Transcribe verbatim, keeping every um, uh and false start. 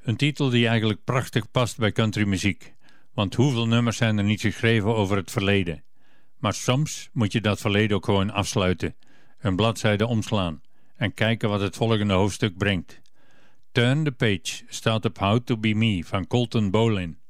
Een titel die eigenlijk prachtig past bij countrymuziek, want hoeveel nummers zijn er niet geschreven over het verleden? Maar soms moet je dat verleden ook gewoon afsluiten, een bladzijde omslaan en kijken wat het volgende hoofdstuk brengt. Turn the Page staat op How to Be Me van Colton Bolin.